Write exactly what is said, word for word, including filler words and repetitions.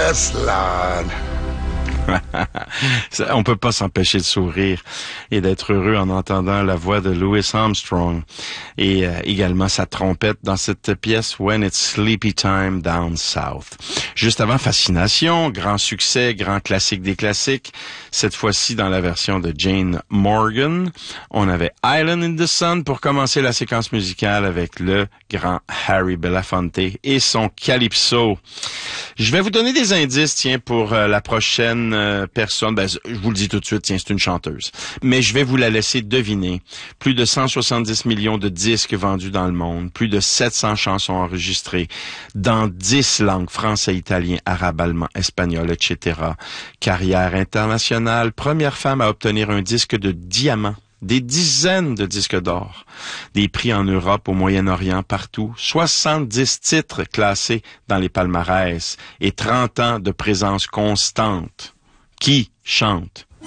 Yes, Lord. On peut pas s'empêcher de sourire et d'être heureux en entendant la voix de Louis Armstrong et euh, également sa trompette dans cette pièce When It's Sleepy Time Down South. Juste avant, Fascination, grand succès, grand classique des classiques. Cette fois-ci dans la version de Jane Morgan. On avait Island in the Sun pour commencer la séquence musicale avec le grand Harry Belafonte et son Calypso. Je vais vous donner des indices, tiens, pour euh, la prochaine euh, personne. Ben, je vous le dis tout de suite, tiens, c'est une chanteuse. Mais je vais vous la laisser deviner. Plus de cent soixante-dix millions de disques vendus dans le monde, plus de sept cents chansons enregistrées dans dix langues, français, italien, arabe, allemand, espagnol, et cetera. Carrière internationale, première femme à obtenir un disque de diamant. Des dizaines de disques d'or, des prix en Europe, au Moyen-Orient, partout, soixante-dix titres classés dans les palmarès et trente ans de présence constante. Qui chante